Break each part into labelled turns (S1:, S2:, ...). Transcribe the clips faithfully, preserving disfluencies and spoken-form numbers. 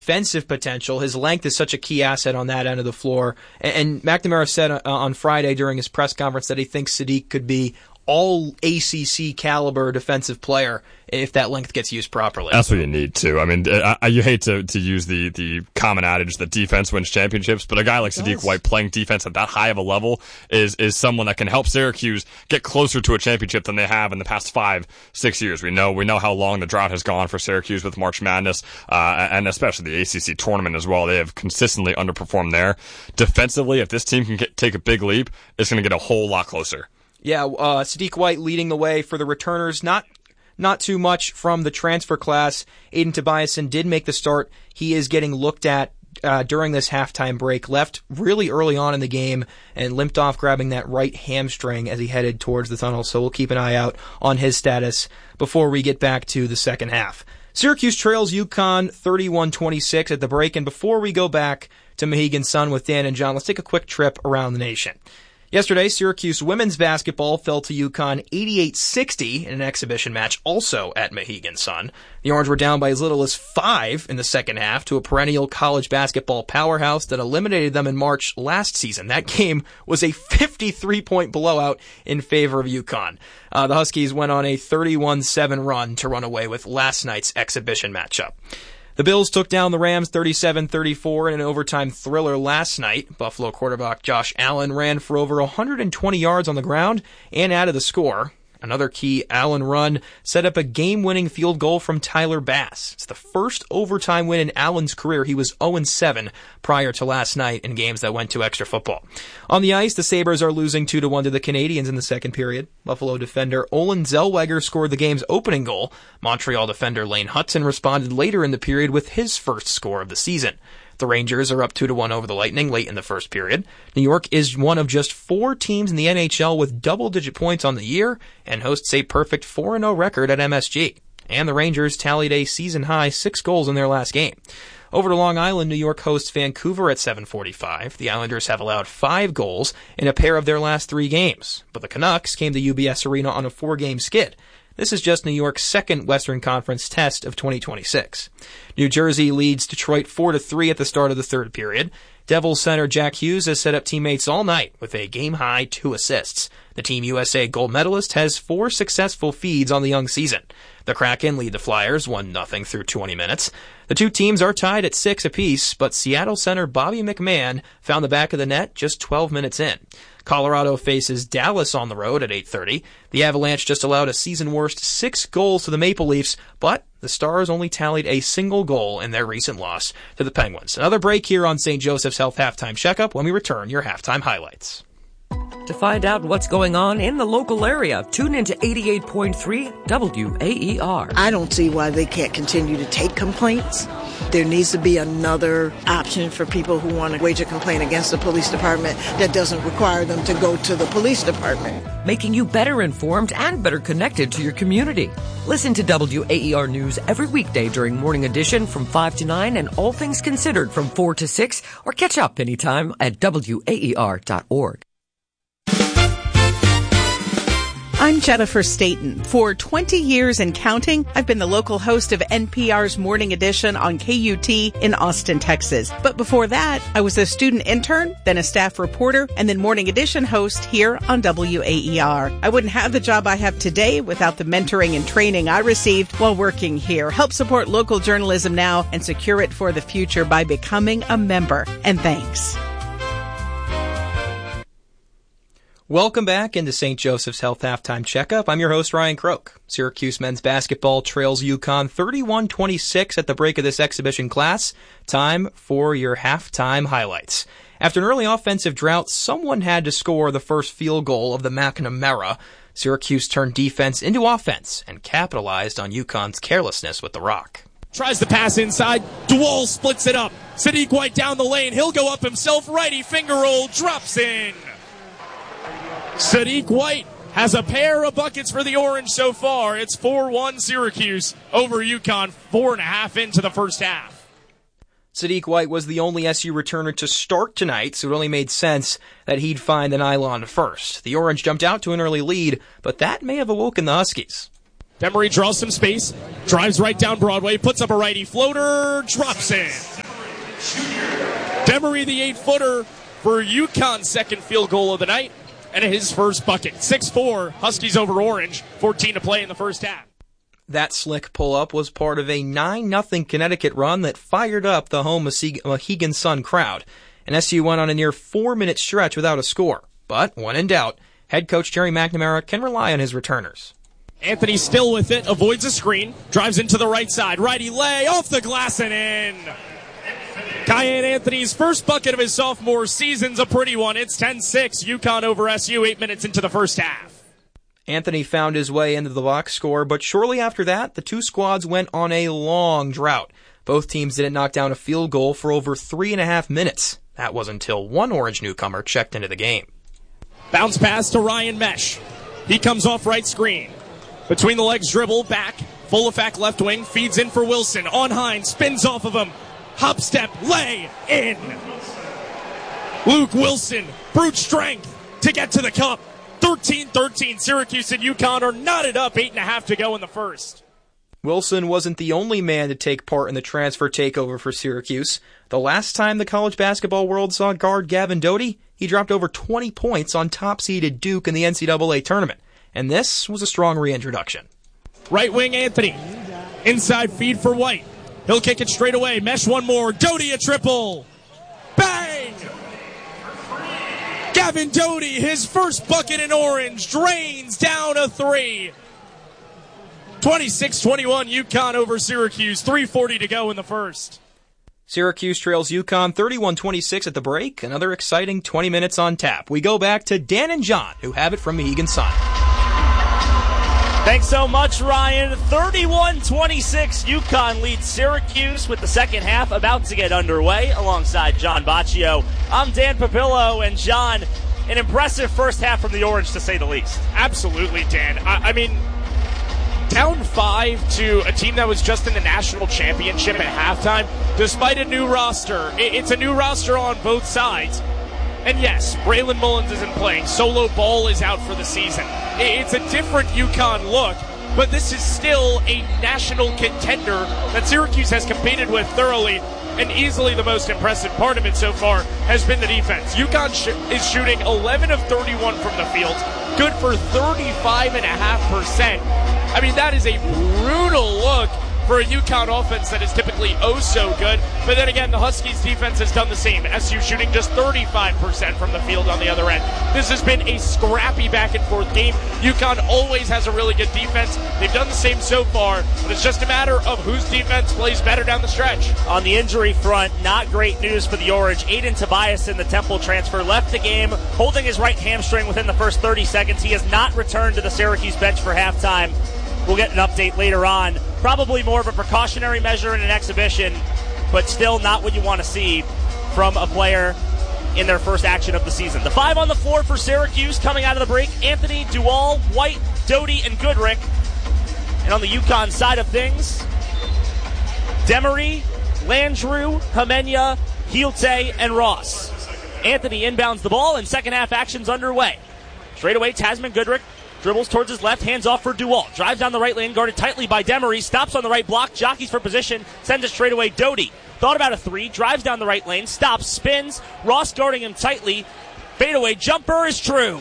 S1: defensive potential. His length is such a key asset on that end of the floor. And, and McNamara said uh, on Friday during his press conference that he thinks Sadiq could be all A C C caliber defensive player if that length gets used properly.
S2: That's what you need to. I mean, I, I, you hate to, to use the, the common adage that defense wins championships, but a guy like Sadiq White playing defense at that high of a level is is someone that can help Syracuse get closer to a championship than they have in the past five, six years. We know we know how long the drought has gone for Syracuse with March Madness, uh, and especially the A C C tournament as well. They have consistently underperformed there. Defensively, if this team can get, take a big leap, it's going to get a whole lot closer.
S1: Yeah, uh, Sadiq White leading the way for the returners. Not not too much from the transfer class. Aiden Tobiasen did make the start. He is getting looked at uh, during this halftime break. Left really early on in the game and limped off grabbing that right hamstring as he headed towards the tunnel. So we'll keep an eye out on his status before we get back to the second half. Syracuse trails UConn thirty-one twenty-six at the break. And before we go back to Mohegan Sun with Dan and John, let's take a quick trip around the nation. Yesterday, Syracuse women's basketball fell to UConn eighty-eight sixty in an exhibition match also at Mohegan Sun. The Orange were down by as little as five in the second half to a perennial college basketball powerhouse that eliminated them in March last season. That game was a fifty-three point blowout in favor of UConn. Uh, the Huskies went on a thirty-one seven run to run away with last night's exhibition matchup. The Bills took down the Rams thirty-seven thirty-four in an overtime thriller last night. Buffalo quarterback Josh Allen ran for over one hundred twenty yards on the ground and added the score. Another key Allen run set up a game-winning field goal from Tyler Bass. It's the first overtime win in Allen's career. He was oh and seven prior to last night in games that went to extra football. On the ice, the Sabres are losing two to one to the Canadiens in the second period. Buffalo defender Olin Zellweger scored the game's opening goal. Montreal defender Lane Hudson responded later in the period with his first score of the season. The Rangers are up two to one over the Lightning late in the first period. New York is one of just four teams in the N H L with double-digit points on the year and hosts a perfect four and oh record at M S G. And the Rangers tallied a season-high six goals in their last game. Over to Long Island, New York hosts Vancouver at seven forty-five. The Islanders have allowed five goals in a pair of their last three games. But the Canucks came to U B S Arena on a four-game skid. This is just New York's second Western Conference test of twenty twenty-six. New Jersey leads Detroit four to three at the start of the third period. Devils center Jack Hughes has set up teammates all night with a game-high two assists. The Team U S A gold medalist has four successful feeds on the young season. The Kraken lead the Flyers one nothing through twenty minutes. The two teams are tied at six apiece, but Seattle center Bobby McMahon found the back of the net just twelve minutes in. Colorado faces Dallas on the road at eight thirty. The Avalanche just allowed a season-worst six goals to the Maple Leafs, but the Stars only tallied a single goal in their recent loss to the Penguins. Another break here on Saint Joseph's Health Halftime Checkup when we return your halftime highlights.
S3: To find out what's going on in the local area, tune into eighty-eight point three W A E R.
S4: I don't see why they can't continue to take complaints. There needs to be another option for people who want to wage a complaint against the police department that doesn't require them to go to the police department.
S3: Making you better informed and better connected to your community. Listen to W A E R News every weekday during Morning Edition from five to nine and All Things Considered from four to six, or catch up anytime at W A E R dot org.
S5: I'm Jennifer Staten. For twenty years and counting, I've been the local host of N P R's Morning Edition on K U T in Austin, Texas. But before that, I was a student intern, then a staff reporter, and then Morning Edition host here on W A E R. I wouldn't have the job I have today without the mentoring and training I received while working here. Help support local journalism now and secure it for the future by becoming a member. And thanks.
S1: Welcome back into Saint Joseph's Health Halftime Checkup. I'm your host, Ryan Croak. Syracuse men's basketball trails UConn thirty-one twenty-six at the break of this exhibition class. Time for your halftime highlights. After an early offensive drought, someone had to score the first field goal of the McNamara. Syracuse turned defense into offense and capitalized on UConn's carelessness with the rock.
S6: Tries to pass inside. DeWall splits it up. Sadiq White down the lane. He'll go up himself. Righty finger roll. Drops in. Sadiq White has a pair of buckets for the Orange so far. It's four one Syracuse over UConn, four and a half into the first half.
S1: Sadiq White was the only S U returner to start tonight, so it only made sense that he'd find the nylon first. The Orange jumped out to an early lead, but that may have awoken the Huskies.
S6: Demery draws some space, drives right down Broadway, puts up a righty floater, drops in. Demery, the eight-footer, for UConn's second field goal of the night, and his first bucket. six four, Huskies over Orange, fourteen to play in the first half.
S1: That slick pull-up was part of a nine nothing Connecticut run that fired up the home Mohegan Sun crowd, and S U went on a near four-minute stretch without a score. But when in doubt, head coach Jerry McNamara can rely on his returners.
S6: Anthony still with it, avoids a screen, drives into the right side, righty lay, off the glass and in. Kyan Anthony's first bucket of his sophomore season's a pretty one. It's ten six, UConn over S U, eight minutes into the first half.
S1: Anthony found his way into the box score, but shortly after that, the two squads went on a long drought. Both teams didn't knock down a field goal for over three and a half minutes. That was until one Orange newcomer checked into the game.
S6: Bounce pass to Ryan Mesh. He comes off right screen. Between the legs dribble, back. Full-effect left wing, feeds in for Wilson. On Hines, spins off of him. Hop step, lay, in. Luke Wilson, brute strength to get to the cup. thirteen thirteen, Syracuse and UConn are knotted up, eight and a half to go in the first.
S1: Wilson wasn't the only man to take part in the transfer takeover for Syracuse. The last time the college basketball world saw guard Gavin Doty, he dropped over twenty points on top-seeded Duke in the N C double A tournament. And this was a strong reintroduction.
S6: Right wing Anthony. Inside feed for White. He'll kick it straight away. Mesh one more. Doty a triple. Bang! Gavin Doty, his first bucket in Orange, drains down a three. twenty-six twenty-one, UConn over Syracuse. three forty to go in the first.
S1: Syracuse trails UConn thirty-one twenty-six at the break. Another exciting twenty minutes on tap. We go back to Dan and John, who have it from Mohegan Sun.
S7: Thanks so much, Ryan. thirty-one twenty-six, UConn leads Syracuse with the second half about to get underway alongside John Baccio. I'm Dan Papillo, and John, an impressive first half from the Orange, to say the least.
S6: Absolutely, Dan. I, I mean, down five to a team that was just in the national championship at halftime, despite a new roster. It, it's a new roster on both sides. And yes, Braylon Mullins isn't playing. Solo Ball is out for the season. It's a different UConn look, but this is still a national contender that Syracuse has competed with thoroughly, and easily the most impressive part of it so far has been the defense. UConn sh- is shooting eleven of thirty-one from the field, good for thirty-five point five percent. I mean, that is a brutal look for a UConn offense that is typically oh so good. But then again, the Huskies defense has done the same. S U shooting just thirty-five percent from the field on the other end. This has been a scrappy back and forth game. UConn always has a really good defense. They've done the same so far, but it's just a matter of whose defense plays better down the stretch.
S7: On the injury front, not great news for the Orange. Aiden Tobias in the Temple transfer left the game holding his right hamstring within the first thirty seconds. He has not returned to the Syracuse bench for halftime. We'll get an update later on. Probably more of a precautionary measure in an exhibition, but still not what you want to see from a player in their first action of the season. The five on the floor for Syracuse coming out of the break: Anthony, Dual, White, Doty, and Goodrick. And on the UConn side of things, Demery, Landrew, Hamenya, Hielte, and Ross. Anthony inbounds the ball, and second half action's underway. Straight away, Tasman Goodrick dribbles towards his left, hands off for Dual. Drives down the right lane, guarded tightly by Demery. Stops on the right block, jockeys for position, sends it straight away. Doty thought about a three, drives down the right lane, stops, spins. Ross guarding him tightly. Fadeaway jumper is true.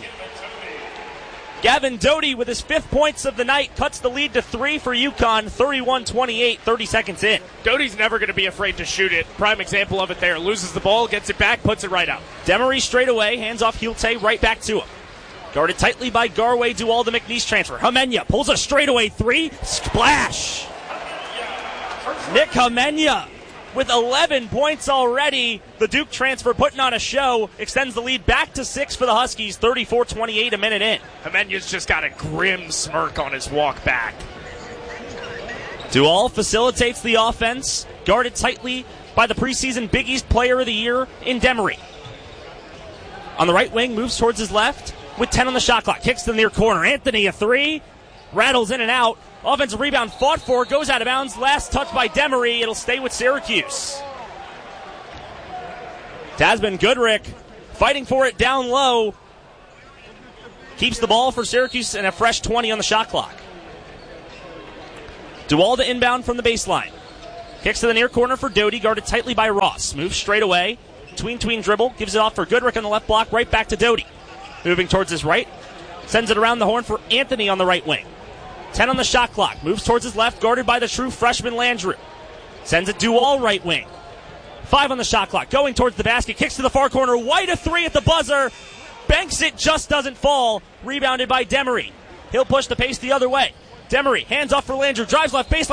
S7: Gavin Doty with his fifth points of the night cuts the lead to three for UConn, thirty-one twenty-eight, thirty seconds in.
S6: Doty's never going to be afraid to shoot it. Prime example of it there. Loses the ball, gets it back, puts it right out.
S7: Demery straight away, hands off Hielte, right back to him. Guarded tightly by Garway, Dual, the McNeese transfer. Hamenya pulls a straightaway three. Splash! Nick Hamenya with eleven points already. The Duke transfer putting on a show. Extends the lead back to six for the Huskies. thirty-four twenty-eight a minute in.
S6: Hamenya's just got a grim smirk on his walk back.
S7: Dual facilitates the offense. Guarded tightly by the preseason Big East Player of the Year in Demery. On the right wing, moves towards his left with ten on the shot clock. Kicks to the near corner. Anthony, a three. Rattles in and out. Offensive rebound fought for. Goes out of bounds. Last touch by Demery. It'll stay with Syracuse. Tasman Goodrick fighting for it down low. Keeps the ball for Syracuse and a fresh twenty on the shot clock. Dual to inbound from the baseline. Kicks to the near corner for Doty, guarded tightly by Ross. Moves straight away. Tween-tween dribble. Gives it off for Goodrick on the left block. Right back to Doty. Moving towards his right. Sends it around the horn for Anthony on the right wing. ten on the shot clock. Moves towards his left, guarded by the true freshman Landrew. Sends it Dual right wing. Five on the shot clock. Going towards the basket. Kicks to the far corner. White a three at the buzzer. Banks it, just doesn't fall. Rebounded by Demery. He'll push the pace the other way. Demery, hands off for Landrew. Drives left baseline.